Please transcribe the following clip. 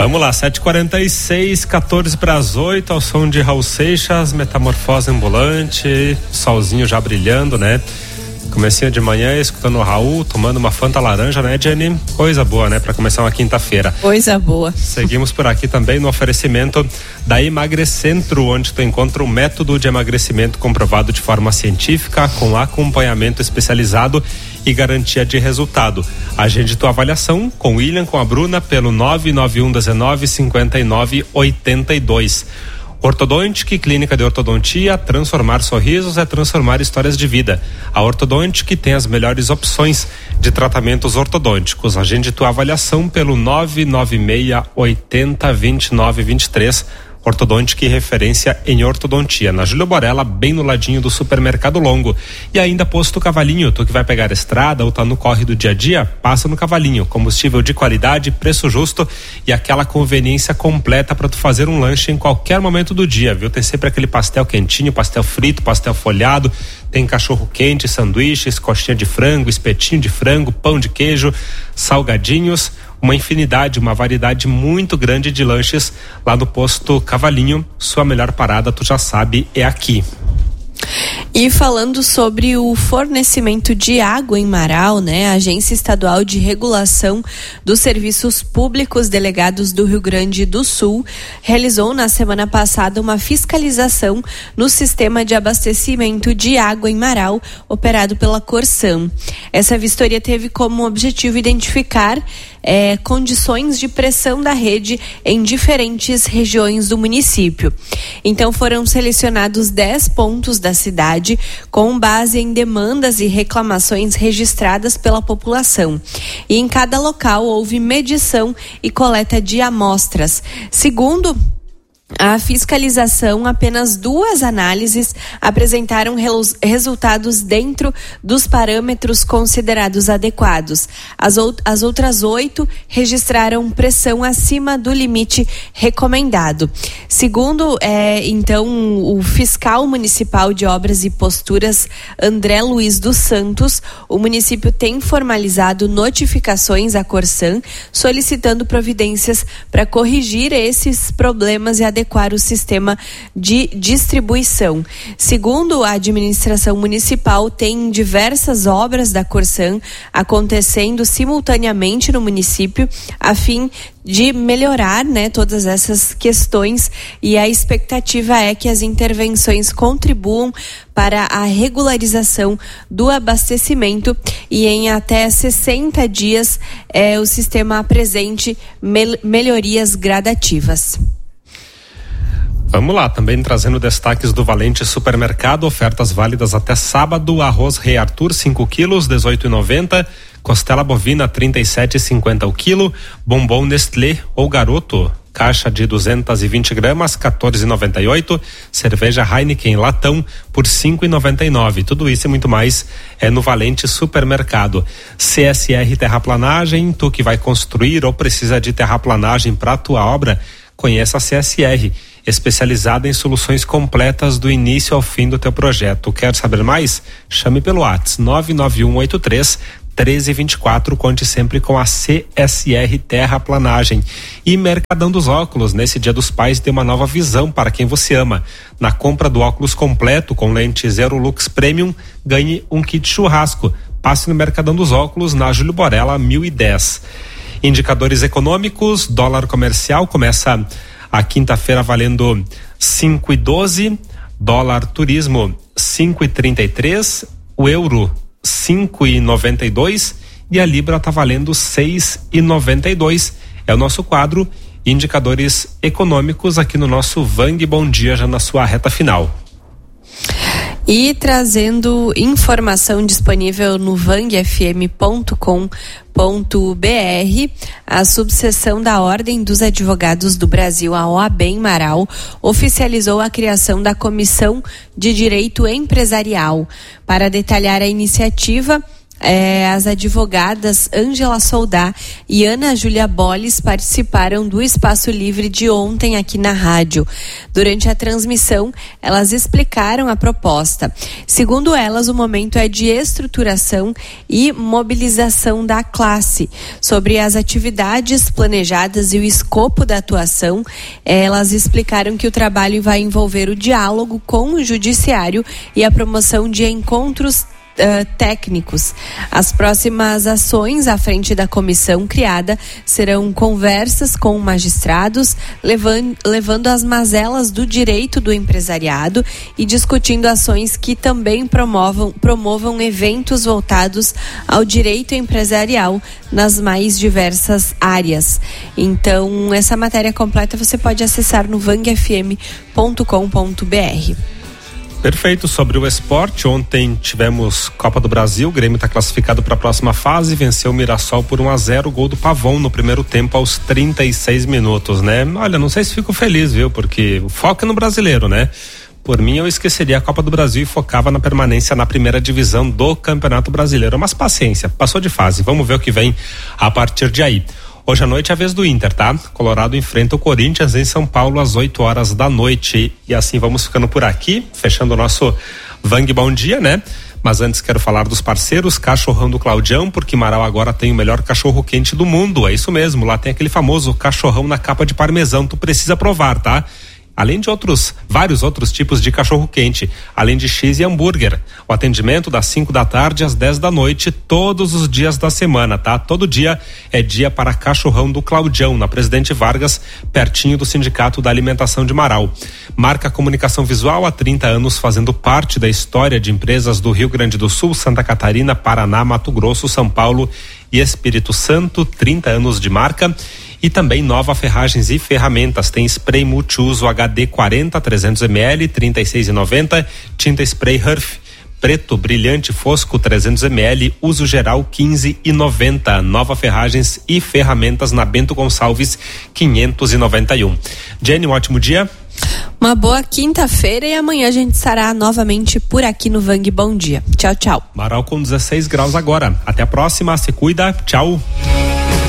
Vamos lá, 7h46, 14 para as 8, ao som de Raul Seixas, Metamorfose Ambulante, solzinho já brilhando, né? Comecinho de manhã, escutando o Raul, tomando uma Fanta laranja, né, Jenny? Coisa boa, né? Para começar uma quinta-feira. Coisa boa. Seguimos por aqui também no oferecimento da Emagrecentro, onde tu encontra um método de emagrecimento comprovado de forma científica, com acompanhamento especializado e garantia de resultado. Agende tua avaliação com o William, com a Bruna, pelo 991195982. Ortodontic, clínica de ortodontia. Transformar sorrisos é transformar histórias de vida. A Ortodontic tem as melhores opções de tratamentos ortodônticos. Agende tua avaliação pelo 996802923. Ortodontic, referência em ortodontia, na Júlio Borella, bem no ladinho do Supermercado Longo. E ainda Posto Cavalinho, tu que vai pegar a estrada ou tá no corre do dia a dia, passa no Cavalinho. Combustível de qualidade, preço justo e aquela conveniência completa para tu fazer um lanche em qualquer momento do dia, viu? Tem sempre aquele pastel quentinho, pastel frito, pastel folhado, tem cachorro quente, sanduíches, coxinha de frango, espetinho de frango, pão de queijo, salgadinhos, uma infinidade, uma variedade muito grande de lanches lá no Posto Cavalinho. Sua melhor parada, tu já sabe, é aqui. E falando sobre o fornecimento de água em Marau, né? A Agência Estadual de Regulação dos Serviços Públicos Delegados do Rio Grande do Sul realizou na semana passada uma fiscalização no sistema de abastecimento de água em Marau, operado pela Corsan. Essa vistoria teve como objetivo identificar condições de pressão da rede em diferentes regiões do município. Então foram selecionados 10 pontos da cidade com base em demandas e reclamações registradas pela população. E em cada local houve medição e coleta de amostras. Segundo a fiscalização, apenas 2 análises apresentaram resultados dentro dos parâmetros considerados adequados. As outras 8 registraram pressão acima do limite recomendado. Segundo, então, o fiscal municipal de obras e posturas, André Luiz dos Santos, o município tem formalizado notificações à Corsan, solicitando providências para corrigir esses problemas e adequar o sistema de distribuição. Segundo a administração municipal, tem diversas obras da Corsan acontecendo simultaneamente no município, a fim de melhorar, né, todas essas questões, e a expectativa é que as intervenções contribuam para a regularização do abastecimento e em até 60 dias o sistema apresente melhorias gradativas. Vamos lá, também trazendo destaques do Valente Supermercado, ofertas válidas até sábado: arroz Rei Arthur 5 quilos, 18,90, costela bovina 37,50 o quilo, bombom Nestlé ou Garoto, caixa de 220 gramas, 14,98, cerveja Heineken latão por 5,99. Tudo isso e muito mais é no Valente Supermercado. CSR Terraplanagem, tu que vai construir ou precisa de terraplanagem para tua obra, conheça a CSR, especializada em soluções completas do início ao fim do teu projeto. Quer saber mais? Chame pelo WhatsApp 99183-1324. Conte sempre com a CSR Terraplanagem. E Mercadão dos Óculos, nesse Dia dos Pais, tem uma nova visão para quem você ama. Na compra do óculos completo com lente Zero Lux Premium, ganhe um kit churrasco. Passe no Mercadão dos Óculos, na Júlio Borella 1010. Indicadores econômicos: dólar comercial começa a quinta-feira valendo 5,12, dólar turismo 5,33, o euro 5,92 e a libra está valendo 6,92. É o nosso quadro Indicadores Econômicos aqui no nosso Vang Bom Dia, já na sua reta final. E trazendo informação disponível no vangfm.com.br, a subseção da Ordem dos Advogados do Brasil, a OAB em Marau, oficializou a criação da Comissão de Direito Empresarial. Para detalhar a iniciativa, As advogadas Ângela Soldá e Ana Júlia Bolles participaram do Espaço Livre de ontem aqui na rádio. Durante a transmissão, elas explicaram a proposta. Segundo elas, o momento é de estruturação e mobilização da classe. Sobre as atividades planejadas e o escopo da atuação, elas explicaram que o trabalho vai envolver o diálogo com o judiciário e a promoção de encontros técnicos. As próximas ações à frente da comissão criada serão conversas com magistrados, levando as mazelas do direito do empresariado e discutindo ações que também promovam eventos voltados ao direito empresarial nas mais diversas áreas. Então, essa matéria completa você pode acessar no vangfm.com.br. Perfeito. Sobre o esporte, ontem tivemos Copa do Brasil, o Grêmio está classificado para a próxima fase, venceu o Mirassol por 1-0, gol do Pavon no primeiro tempo aos 36 minutos, né? Olha, não sei se fico feliz, viu, porque o foco é no brasileiro, né? Por mim, eu esqueceria a Copa do Brasil e focava na permanência na primeira divisão do Campeonato Brasileiro, mas paciência, passou de fase, vamos ver o que vem a partir de aí. Hoje à noite é a vez do Inter, tá? Colorado enfrenta o Corinthians em São Paulo às 8 horas da noite. E assim vamos ficando por aqui, fechando o nosso Vang Bom Dia, né? Mas antes quero falar dos parceiros, Cachorrão do Claudião, porque Marau agora tem o melhor cachorro quente do mundo. É isso mesmo, lá tem aquele famoso cachorrão na capa de parmesão, tu precisa provar, tá? Além de vários outros tipos de cachorro quente, além de X e hambúrguer. O atendimento das 5 da tarde às 10 da noite, todos os dias da semana, tá? Todo dia é dia para Cachorrão do Claudião, na Presidente Vargas, pertinho do Sindicato da Alimentação de Marau. Marca Comunicação Visual há 30 anos, fazendo parte da história de empresas do Rio Grande do Sul, Santa Catarina, Paraná, Mato Grosso, São Paulo e Espírito Santo, 30 anos de marca. E também Nova Ferragens e Ferramentas, tem spray multiuso HD 40 300 ml, 36,90, tinta spray Herf preto, brilhante, fosco 300 ml, uso geral 15,90. Nova Ferragens e Ferramentas na Bento Gonçalves 591. Jenny, um ótimo dia. Uma boa quinta-feira e amanhã a gente estará novamente por aqui no Vang Bom Dia. Tchau, tchau. Marau com 16 graus agora. Até a próxima, se cuida, tchau.